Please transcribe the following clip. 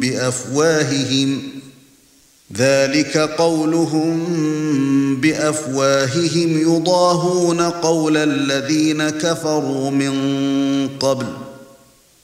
بأفواههم ذلك قولهم بأفواههم يضاهون قول الذين كفروا من قبل